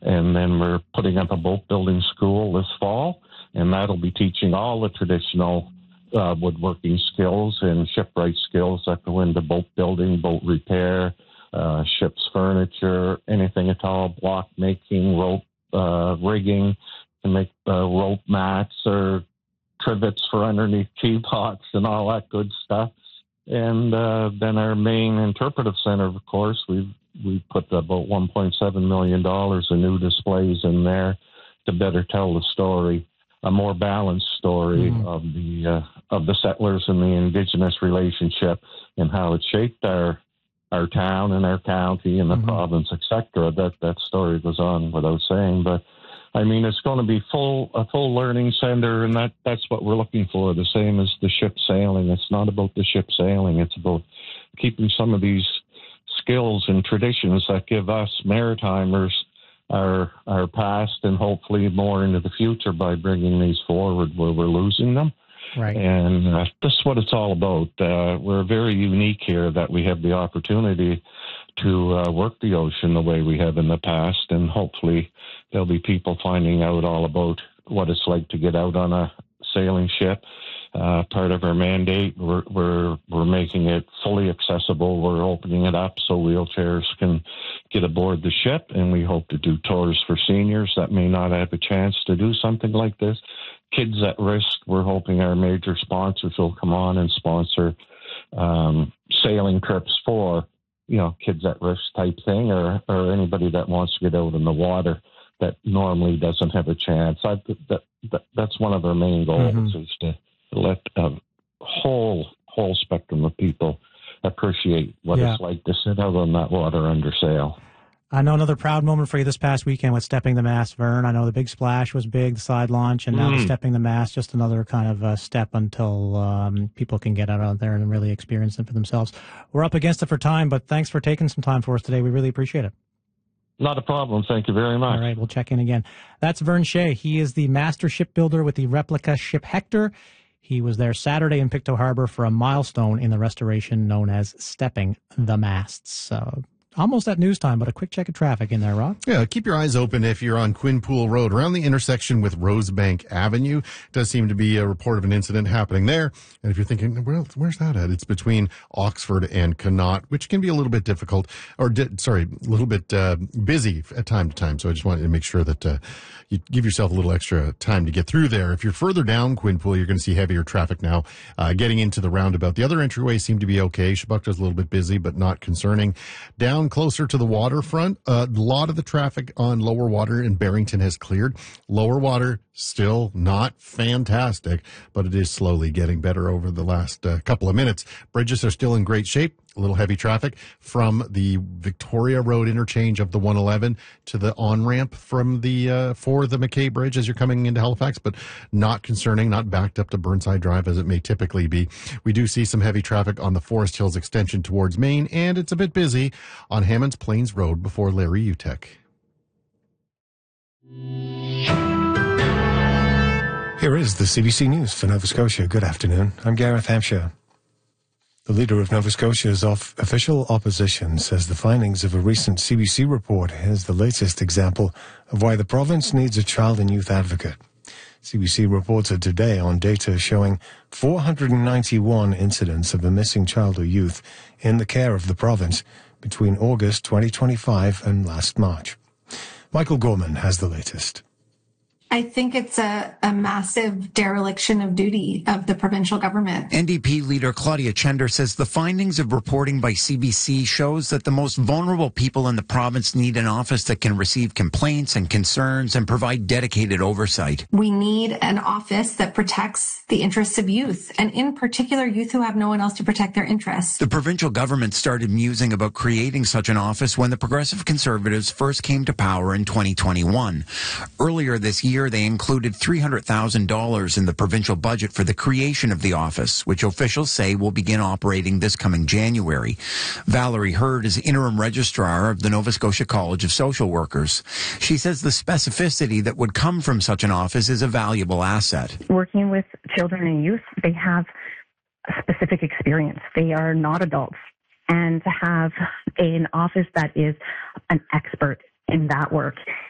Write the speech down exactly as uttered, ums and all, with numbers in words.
And then we're putting up a boat building school this fall, and that'll be teaching all the traditional uh, woodworking skills and shipwright skills that go into boat building, boat repair, uh, ship's furniture, anything at all, block making, rope uh, rigging to make uh, rope mats or trivets for underneath teapots and all that good stuff. And uh, then our main interpretive center, of course, we've we put about one point seven million dollars in new displays in there to better tell the story, a more balanced story mm. of the uh, of the settlers and the indigenous relationship and how it shaped our our town and our county and the mm-hmm. province, et cetera. That that story goes on without saying, but I mean, it's going to be full a full learning center, and that, that's what we're looking for, the same as the ship sailing. It's not about the ship sailing. It's about keeping some of these skills and traditions that give us maritimers our, our past and hopefully more into the future by bringing these forward where we're losing them. Right. And uh, that's what it's all about. Uh, we're very unique here that we have the opportunity to uh, work the ocean the way we have in the past, and hopefully there'll be people finding out all about what it's like to get out on a sailing ship. Uh, part of our mandate, we're, we're we're making it fully accessible. We're opening it up so wheelchairs can get aboard the ship, and we hope to do tours for seniors that may not have a chance to do something like this. Kids at risk, we're hoping our major sponsors will come on and sponsor um, sailing trips for, you know, kids at risk type thing, or, or anybody that wants to get out in the water that normally doesn't have a chance. I, that, that, that's one of our main goals mm-hmm. is to let a whole, whole spectrum of people appreciate what yeah. it's like to sit out on that water under sail. I know another proud moment for you this past weekend with Stepping the Mast, Vern. I know the big splash was big, the side launch, and now mm. the Stepping the Mast, just another kind of uh, step until um, people can get out, out there and really experience it for themselves. We're up against it for time, but thanks for taking some time for us today. We really appreciate it. Not a problem. Thank you very much. All right, we'll check in again. That's Vern Shea. He is the master shipbuilder with the replica ship Hector. He was there Saturday in Pictou Harbor for a milestone in the restoration known as Stepping the Masts. Uh, Almost at news time, but a quick check of traffic in there, Rob. Yeah, keep your eyes open if you're on Quinpool Road, around the intersection with Rosebank Avenue. Does seem to be a report of an incident happening there. And if you're thinking, well, where's that at? It's between Oxford and Connaught, which can be a little bit difficult, or di- sorry, a little bit uh, busy at time to time. So I just wanted to make sure that uh, you give yourself a little extra time to get through there. If you're further down Quinpool, you're going to see heavier traffic now uh, getting into the roundabout. The other entryways seem to be okay. Shabukta's a little bit busy, but not concerning. Down closer to the waterfront, uh, a lot of the traffic on lower water in Barrington has cleared. Lower water still not fantastic, but it is slowly getting better over the last uh, couple of minutes. Bridges are still in great shape. A little heavy traffic from the Victoria Road interchange of the one eleven to the on-ramp from the uh, for the McKay Bridge as you're coming into Halifax, but not concerning, not backed up to Burnside Drive as it may typically be. We do see some heavy traffic on the Forest Hills extension towards Maine, and it's a bit busy on Hammonds Plains Road before Larry Utech. Here is the C B C News for Nova Scotia. Good afternoon. I'm Gareth Hampshire. The leader of Nova Scotia's off- official opposition says the findings of a recent C B C report is the latest example of why the province needs a child and youth advocate. C B C reported today on data showing four hundred ninety-one incidents of a missing child or youth in the care of the province between August twenty twenty-five and last March. Michael Gorman has the latest. I think it's a, a massive dereliction of duty of the provincial government. N D P leader Claudia Chender says the findings of reporting by C B C shows that the most vulnerable people in the province need an office that can receive complaints and concerns and provide dedicated oversight. We need an office that protects the interests of youth, and in particular youth who have no one else to protect their interests. The provincial government started musing about creating such an office when the Progressive Conservatives first came to power in twenty twenty-one. Earlier this year, they included three hundred thousand dollars in the provincial budget for the creation of the office, which officials say will begin operating this coming January. Valerie Hurd is interim registrar of the Nova Scotia College of Social Workers. She says the specificity that would come from such an office is a valuable asset. Working with children and youth, they have a specific experience. They are not adults. And to have an office that is an expert in that work